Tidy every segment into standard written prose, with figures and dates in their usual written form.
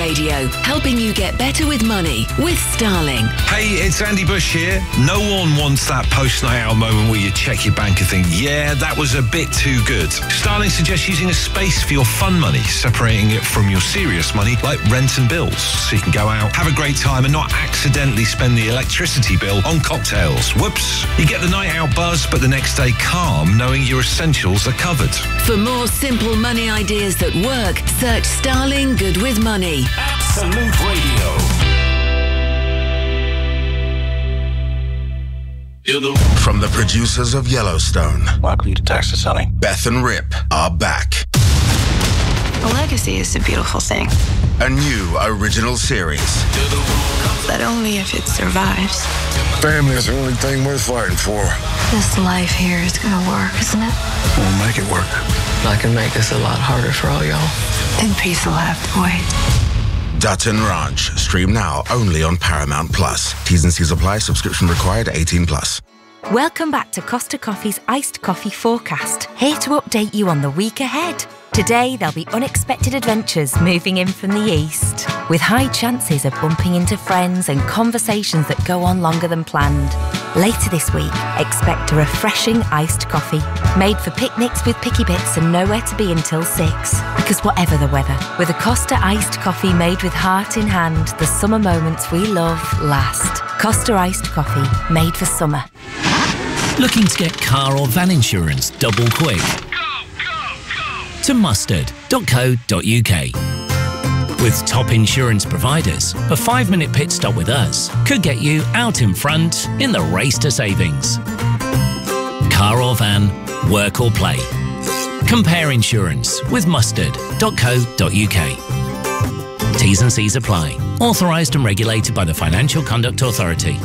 Radio, helping you get better with money with Starling. Hey, it's Andy Bush here. No one wants that post-night out moment where you check your bank and think, yeah, that was a bit too good. Starling suggests using a space for your fun money, separating it from your serious money like rent and bills, so you can go out, have a great time and not accidentally spend the electricity bill on cocktails. Whoops. You get the night out buzz, but the next day calm, knowing your essentials are covered. For more simple money ideas that work, search Starling Good with Money. Absolute Radio. From the producers of Yellowstone, likely to tax the selling, Beth and Rip are back. A legacy is a beautiful thing. A new original series. But only if it survives. Family is the only thing worth fighting for. This life here is gonna work, isn't it? We'll make it work. I can make this a lot harder for all y'all. Then peace will have to wait. Dutton Ranch. Stream now only on Paramount Plus. T's and C's apply. Subscription required. 18+. Welcome back to Costa Coffee's Iced Coffee Forecast. Here to update you on the week ahead. Today, there'll be unexpected adventures moving in from the east, with high chances of bumping into friends and conversations that go on longer than planned. Later this week, expect a refreshing iced coffee, made for picnics with picky bits and nowhere to be until 6. Because whatever the weather, with a Costa iced coffee made with heart in hand, the summer moments we love last. Costa iced coffee, made for summer. Looking to get car or van insurance double quick? To mustard.co.uk. With top insurance providers, a 5-minute pit stop with us could get you out in front in the race to savings. Car or van, work or play. Compare insurance with mustard.co.uk. T's and C's apply. Authorised and regulated by the Financial Conduct Authority.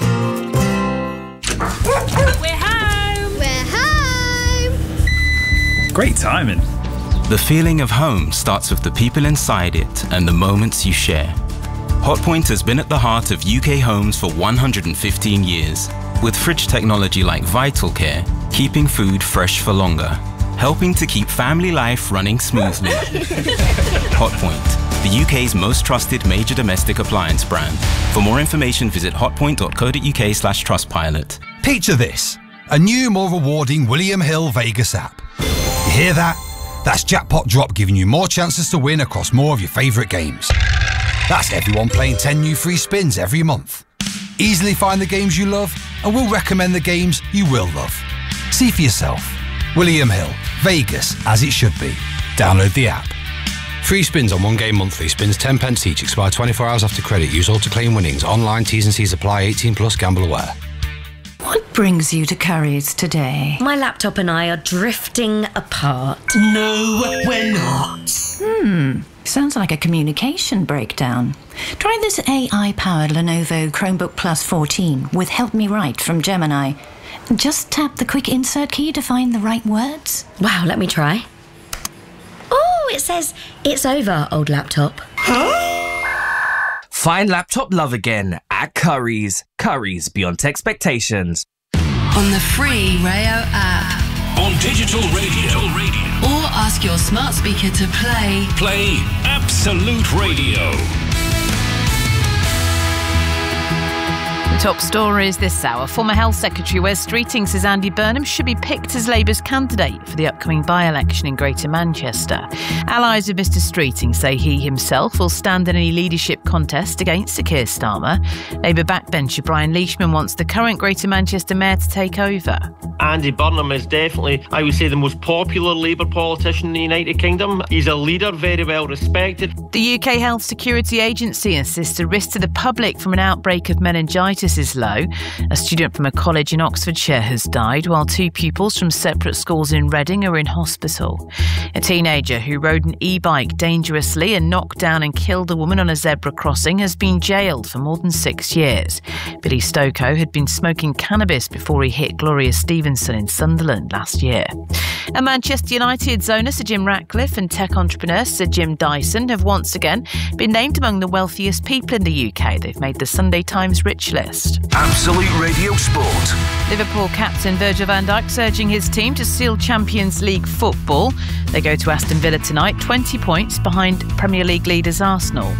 We're home! We're home! Great timing. The feeling of home starts with the people inside it and the moments you share. Hotpoint has been at the heart of UK homes for 115 years, with fridge technology like Vital Care, keeping food fresh for longer, helping to keep family life running smoothly. Hotpoint, the UK's most trusted major domestic appliance brand. For more information, visit hotpoint.co.uk/Trustpilot. Picture this, a new, more rewarding William Hill Vegas app. You hear that? That's Jackpot Drop giving you more chances to win across more of your favourite games. That's everyone playing 10 new free spins every month. Easily find the games you love and we'll recommend the games you will love. See for yourself. William Hill, Vegas as it should be. Download the app. Free spins on one game monthly. Spins 10 pence each. Expire 24 hours after credit. Use all to claim winnings. Online T's and C's apply. 18+. Gamble aware. What brings you to Currys today? My laptop and I are drifting apart. No, we're not. Sounds like a communication breakdown. Try this AI-powered Lenovo Chromebook Plus 14 with Help Me Write from Gemini. Just tap the quick insert key to find the right words. Wow, let me try. Oh, it says, it's over, old laptop. Find laptop love again at Currys. Currys beyond expectations. On the free Rayo app. On digital radio. Or ask your smart speaker to play. Play Absolute Radio. Top stories this hour. Former Health Secretary Wes Streeting says Andy Burnham should be picked as Labour's candidate for the upcoming by-election in Greater Manchester. Allies of Mr Streeting say he himself will stand in any leadership contest against Sir Keir Starmer. Labour backbencher Brian Leishman wants the current Greater Manchester Mayor to take over. Andy Burnham is definitely, I would say, the most popular Labour politician in the United Kingdom. He's a leader, very well respected. The UK Health Security Agency insists the risk to the public from an outbreak of meningitis is low. A student from a college in Oxfordshire has died, while 2 pupils from separate schools in Reading are in hospital. A teenager who rode an e-bike dangerously and knocked down and killed a woman on a zebra crossing has been jailed for more than 6 years. Billy Stokoe had been smoking cannabis before he hit Gloria Stevenson in Sunderland last year. And Manchester United's owner Sir Jim Ratcliffe and tech entrepreneur Sir Jim Dyson have once again been named among the wealthiest people in the UK. They've made the Sunday Times Rich list. Absolute Radio Sport. Liverpool captain Virgil van Dijk urging his team to seal Champions League football. They go to Aston Villa tonight, 20 points behind Premier League leaders Arsenal.